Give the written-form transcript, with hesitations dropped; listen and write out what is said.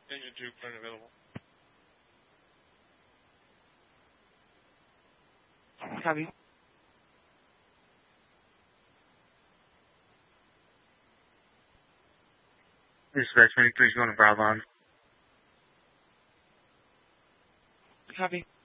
Engine 2, plane available. Copy. Dispatch 23 is going to Bravo. Copy.